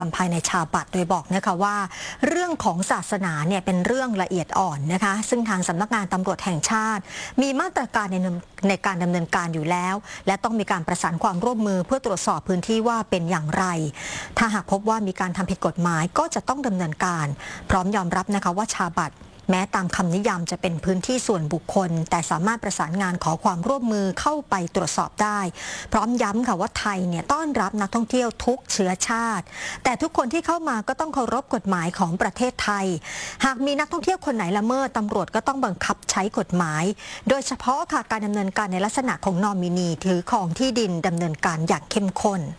ภายในชาบัตรโดยบอกนะคะว่าเรื่องของศาสนาเนี่ยเป็นเรื่องละเอียดอ่อนนะคะซึ่งทางสำนักงานตำรวจแห่งชาติมีมาตรการในการดำเนินการอยู่แล้วและต้องมีการประสานความร่วมมือเพื่อตรวจสอบพื้นที่ว่าเป็นอย่างไรถ้าหากพบว่ามีการทำผิดกฎหมายก็จะต้องดำเนินการพร้อมยอมรับนะคะว่าชาบัตรแม้ตามคำนิยามจะเป็นพื้นที่ส่วนบุคคลแต่สามารถประสานงานขอความร่วมมือเข้าไปตรวจสอบได้พร้อมย้ำค่ะว่าไทยเนี่ยต้อนรับนักท่องเที่ยวทุกเชื้อชาติแต่ทุกคนที่เข้ามาก็ต้องเคารพกฎหมายของประเทศไทยหากมีนักท่องเที่ยวคนไหนละเมิดตำรวจก็ต้องบังคับใช้กฎหมายโดยเฉพาะค่ะการดำเนินการในลักษณะของนอมินีถือของที่ดินดำเนินการอย่างเข้มข้น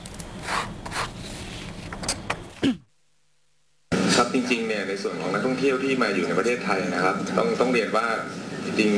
ครับจริงๆเนี่ยในส่วนของนักท่องเที่ยวที่มาอยู่ในประเทศไทยนะครับต้องเรียนว่าจริง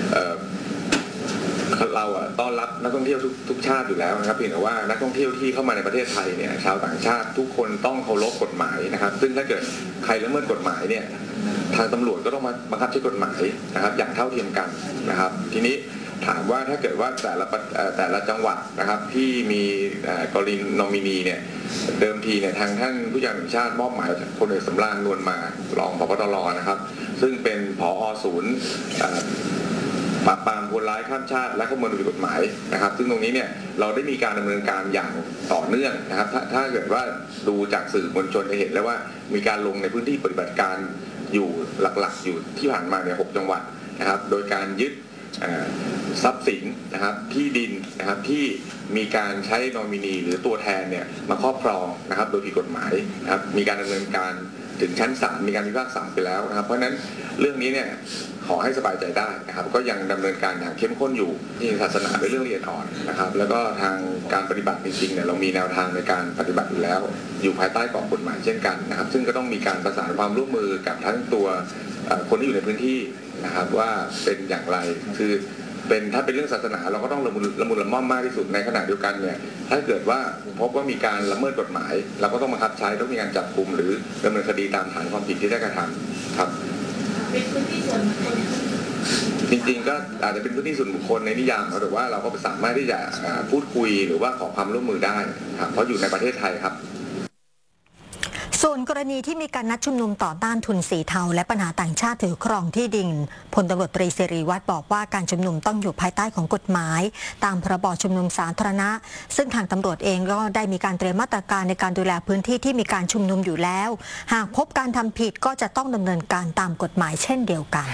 ๆเราต้อนรับนักท่องเที่ยวทุกชาติอยู่แล้วนะครับเพียงแต่ว่านักท่องเที่ยวที่เข้ามาในประเทศไทยเนี่ยชาวต่างชาติทุกคนต้องเคารพกฎหมายนะครับซึ่งถ้าเกิดใครละเมิดกฎหมายเนี่ยทางตำรวจก็ต้องมาบังคับใช้กฎหมายนะครับอย่างเท่าเทียมกันนะครับทีนี้ถามว่าถ้าเกิดว่าแต่ละจังหวัดนะครับที่มีกรณีนอมินีเนี่ยเดิมทีเนี่ยทางท่านผู้ใหญ่แห่งชาติมอบหมายพลเอกสำราญนวลมารองผบ.ตร.นะครับซึ่งเป็นผอ.ศูนย์ปราบปรามคนร้ายข้ามชาติและข้อมูลผิดกฎหมายนะครับซึ่งตรงนี้เนี่ยเราได้มีการดำเนินการอย่างต่อเนื่องนะครับถ้าเกิดว่าดูจากสื่อมวลชนจะเห็นแล้วว่ามีการลงในพื้นที่ปฏิบัติการอยู่หลักๆอยู่ที่ผ่านมาเนี่ย6 จังหวัดนะครับโดยการยึดทรัพย์สินนะครับที่ดินนะครับที่มีการใช้นอมินีหรือตัวแทนเนี่ยมาครอบครองนะครับโดยผิดกฎหมายนะครับมีการดำเนินการถึงชั้นศาลมีการพิพากษาไปแล้วนะครับเพราะฉะนั้นเรื่องนี้เนี่ยขอให้สบายใจได้นะครับก็ยังดำเนินการอย่างเข้มข้นอยู่ที่ศาสนาเป็นเรื่องละเอียดอ่อนนะครับแล้วก็ทางการปฏิบัติจริงๆเนี่ยเรามีแนวทางในการปฏิบัติอยู่แล้วอยู่ภายใต้กรอบกฎหมายเช่นกันนะครับซึ่งก็ต้องมีการประสานความร่วมมือกับทั้งตัวคนที่อยู่ในพื้นที่นะครับว่าเป็นอย่างไรคือถ้าเป็นเรื่องศาสนาเราก็ต้องละมุนละม่อมมากที่สุดในขณะเดียวกันเนี่ยถ้าเกิดว่าพบว่ามีการละเมิดกฎหมายเราก็ต้องบังคับใช้ต้องมีการจับกุมหรือดำเนินคดีตามฐานความผิดที่ได้กระทำครับเป็นพื้นที่ส่วนบุคคลจริงๆก็อาจจะเป็นพื้นที่ส่วนบุคคลในนิยามแต่ว่าเราก็สามารถที่จะพูดคุยหรือว่าขอความร่วมมือได้ครับเพราะอยู่ในประเทศไทยครับส่วนกรณีที่มีการนัดชุมนุมต่อต้านทุนสีเทาและปัญหาต่างชาติถือครองที่ดินพลตำรวจตรีศิริวัฒน์บอกว่าการชุมนุมต้องอยู่ภายใต้ของกฎหมายตามพรบชุมนุมสาธารณะซึ่งทางตำรวจเองก็ได้มีการเตรียมมาตรการในการดูแลพื้นที่ที่มีการชุมนุมอยู่แล้วหากพบการทำผิดก็จะต้องดำเนินการตามกฎหมายเช่นเดียวกัน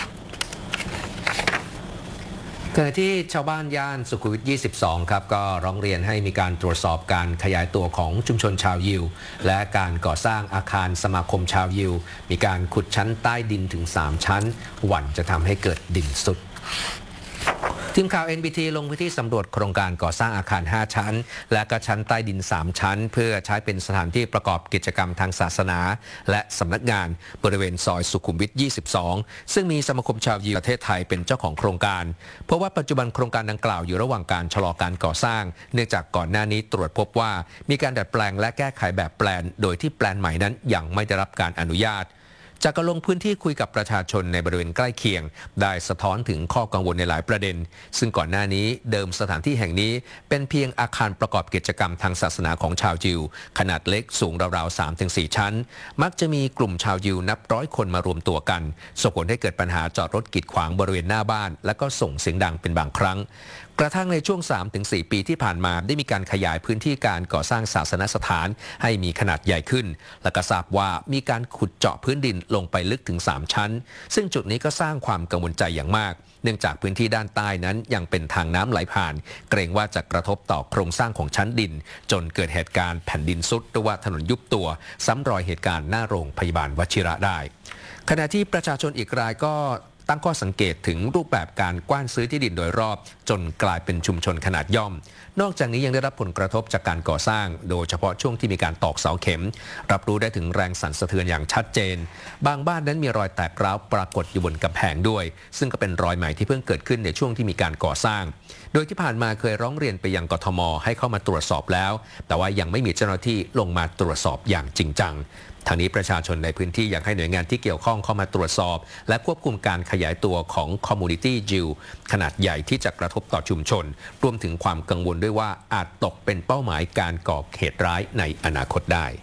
ขณะที่ชาวบ้านย่านสุขุมวิท 22 ครับก็ร้องเรียนให้มีการตรวจสอบการขยายตัวของชุมชนชาวยิวและการก่อสร้างอาคารสมาคมชาวยิวมีการขุดชั้นใต้ดินถึง 3 ชั้นหวั่นจะทำให้เกิดดินสุดทีมข่าว NBT ลงพื้นที่สำรวจโครงการก่อสร้างอาคาร 5 ชั้นและก็ชั้นใต้ดิน 3 ชั้นเพื่อใช้เป็นสถานที่ประกอบกิจกรรมทางศาสนาและสำนักงานบริเวณซอยสุขุมวิท 22 ซึ่งมีสมาคมชาวยิวประเทศไทยเป็นเจ้าของโครงการเพราะว่าปัจจุบันโครงการดังกล่าวอยู่ระหว่างการชะลอการก่อสร้างเนื่องจากก่อนหน้านี้ตรวจพบว่ามีการดัดแปลงและแก้ไขแบบแปลนโดยที่แปลนใหม่นั้นยังไม่ได้รับการอนุญาตจากการลงพื้นที่คุยกับประชาชนในบริเวณใกล้เคียงได้สะท้อนถึงข้อกังวลในหลายประเด็นซึ่งก่อนหน้านี้เดิมสถานที่แห่งนี้เป็นเพียงอาคารประกอบกิจกรรมทางศาสนาของชาวยิวขนาดเล็กสูงราวๆ 3-4 ชั้นมักจะมีกลุ่มชาวยิวนับร้อยคนมารวมตัวกันส่งผลให้เกิดปัญหาจอดรถกีดขวางบริเวณหน้าบ้านและก็ส่งเสียงดังเป็นบางครั้งกระทั่งในช่วง 3-4 ปีที่ผ่านมาได้มีการขยายพื้นที่การก่อสร้างศาสนสถานให้มีขนาดใหญ่ขึ้นและก็ทราบว่ามีการขุดเจาะพื้นดินลงไปลึกถึง 3 ชั้นซึ่งจุดนี้ก็สร้างความกังวลใจอย่างมากเนื่องจากพื้นที่ด้านใต้นั้นยังเป็นทางน้ำไหลผ่านเกรงว่าจะกระทบต่อโครงสร้างของชั้นดินจนเกิดเหตุการณ์แผ่นดินทรุดหรือว่าถนนยุบตัวซ้ำรอยเหตุการณ์หน้าโรงพยาบาลวชิระได้ขณะที่ประชาชนอีกรายก็ตั้งข้อสังเกตถึงรูปแบบการกว้านซื้อที่ดินโดยรอบจนกลายเป็นชุมชนขนาดย่อมนอกจากนี้ยังได้รับผลกระทบจากการก่อสร้างโดยเฉพาะช่วงที่มีการตอกเสาเข็มรับรู้ได้ถึงแรงสั่นสะเทือนอย่างชัดเจนบางบ้านนั้นมีรอยแตกร้าวปรากฏอยู่บนกำแพงด้วยซึ่งก็เป็นรอยใหม่ที่เพิ่งเกิดขึ้นในช่วงที่มีการก่อสร้างโดยที่ผ่านมาเคยร้องเรียนไปยังกทมให้เข้ามาตรวจสอบแล้วแต่ว่ายังไม่มีเจ้าหน้าที่ลงมาตรวจสอบอย่างจริงจังทางนี้ประชาชนในพื้นที่อยากให้หน่วยงานที่เกี่ยวข้องเข้ามาตรวจสอบและควบคุมการขยายตัวของ Community Yield ขนาดใหญ่ที่จะกระทบต่อชุมชนรวมถึงความกังวลด้วยว่าอาจตกเป็นเป้าหมายการก่อเหตุร้ายในอนาคตได้